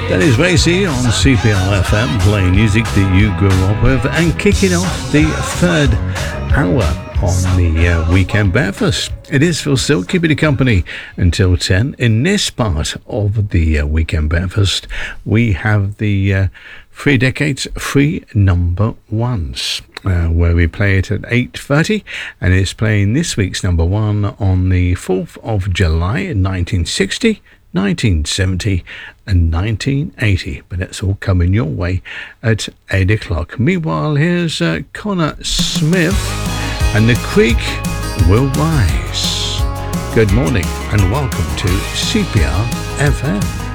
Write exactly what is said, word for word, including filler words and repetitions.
That is Racy on C P R F M, playing music that you grew up with and kicking off the third hour on the uh, weekend breakfast. It is Phil Silk keeping you company until ten. In this part of the uh, weekend breakfast, we have the uh, three decades, three number ones. Uh, where we play it at eight thirty, and it's playing this week's number one on the fourth of July nineteen sixty, nineteen seventy and nineteen eighty, but that's all coming your way at eight o'clock. Meanwhile, here's uh, Connor Smith and The Creek Will Rise. Good morning and welcome to C P R F M.